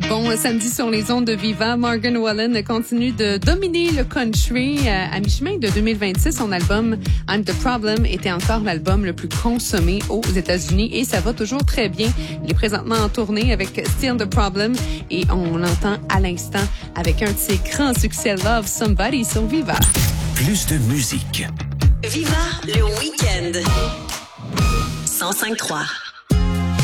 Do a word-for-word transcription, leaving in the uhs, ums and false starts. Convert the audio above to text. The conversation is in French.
Bon samedi sur les ondes de Viva, Morgan Wallen continue de dominer le country. À mi-chemin de deux mille vingt-six, son album I'm the Problem était encore l'album le plus consommé aux États-Unis et ça va toujours très bien. Il est présentement en tournée avec Still the Problem et on l'entend à l'instant avec un de ses grands succès Love Somebody sur Viva. Plus de musique. Viva le week-end. cent cinq trois